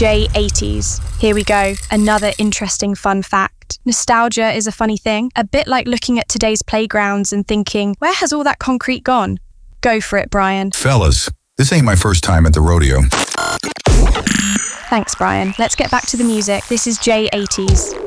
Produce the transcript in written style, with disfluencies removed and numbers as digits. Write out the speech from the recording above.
J80s. Here we go, another interesting fun fact. Nostalgia is a funny thing, a bit like looking at today's playgrounds and thinking, where has all that concrete gone? Go for it, Brian. Fellas, this ain't my first time at the rodeo. Thanks, Brian. Let's get back to the music. This is J80s.